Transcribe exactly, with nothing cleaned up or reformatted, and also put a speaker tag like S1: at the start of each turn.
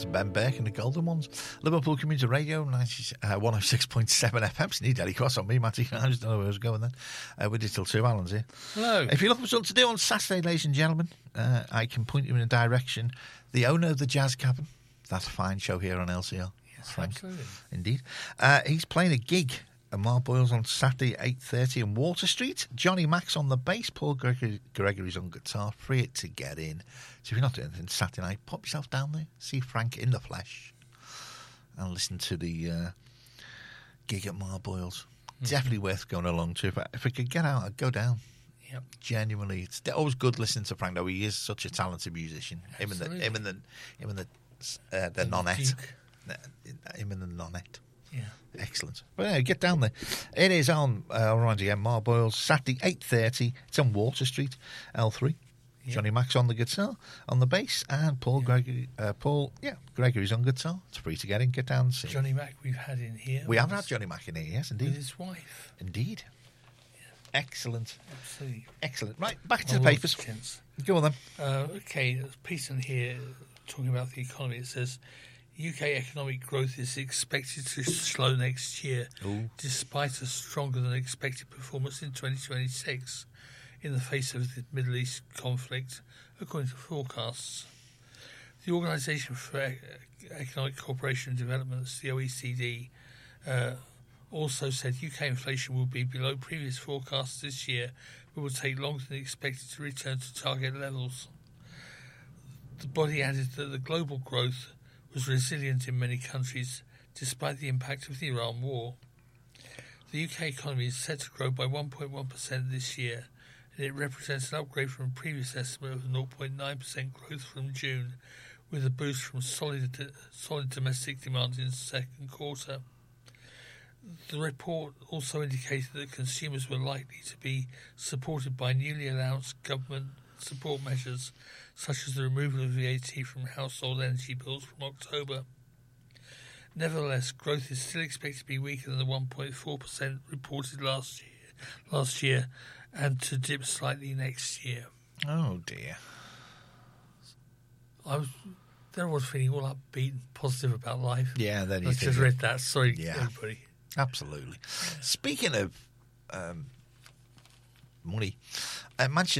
S1: It's Ben Burke and the Golden Ones. Liverpool Community Radio, ninety, uh, one oh six point seven F M. It's near Daily Cross on me, Matty. I just don't know where I was going then. Uh, we're Digital two, Alan's here.
S2: Hello.
S1: If you're looking for something to do on Saturday, ladies and gentlemen, uh, I can point you in a direction. The owner of the Jazz Cabin, that's a fine show here on L C R.
S2: Yes,
S1: Frank.
S2: absolutely.
S1: Indeed. Uh, he's playing a gig at Marboyles on Saturday, eight thirty in Water Street. Johnny Max on the bass, Paul Gregory, Gregory's on guitar. Free to get in. So if you're not doing anything Saturday night, pop yourself down there, see Frank in the flesh, and listen to the uh, gig at Marboyles. Mm-hmm. Definitely worth going along to. If I, if I could get out, I'd go down.
S2: Yep.
S1: Genuinely, it's always good listening to Frank, though. He is such a talented musician.
S2: Absolutely.
S1: Him and the him and the him and the uh, the
S2: And
S1: nonette.
S2: Duke.
S1: Him and the nonette.
S2: Yeah.
S1: Excellent. Well, yeah, get down there. It is on uh, around again, Marboyles, Saturday, eight thirty. It's on Water Street, L three. Yep. Johnny Max on the guitar, on the bass, and Paul yeah. Gregory. Uh, Paul, yeah, Gregory's on guitar. It's free to get in. Get down and see.
S2: Johnny Mac we've had in here.
S1: We have had Johnny Mac in here, yes, indeed.
S2: With his wife.
S1: Indeed. Yeah. Excellent.
S2: Absolutely.
S1: Excellent. Right, back to
S2: oh,
S1: the papers.
S2: Chance.
S1: Go on then.
S2: Uh, okay, there's a piece in here talking about the economy. It says U K economic growth is expected to slow next year,
S1: Ooh.
S2: despite a stronger than expected performance in twenty twenty-six in the face of the Middle East conflict, according to forecasts. The Organisation for Economic Cooperation and Development, the O E C D, uh, also said U K inflation will be below previous forecasts this year, but will take longer than expected to return to target levels. The body added that the global growth was resilient in many countries, despite the impact of the Iran war. The U K economy is set to grow by one point one percent this year, and it represents an upgrade from a previous estimate of zero point nine percent growth from June, with a boost from solid, solid domestic demand in the second quarter. The report also indicated that consumers were likely to be supported by newly announced government support measures, such as the removal of V A T from household energy bills from October. Nevertheless, growth is still expected to be weaker than the one point four percent reported last year, last year, and to dip slightly next year.
S1: Oh dear.
S2: I was there. I was feeling all upbeat and positive about life.
S1: Yeah, then you
S2: I
S1: think
S2: just
S1: it.
S2: read that. Sorry,
S1: Yeah.
S2: everybody.
S1: Absolutely. Speaking of um, money, uh, Manchester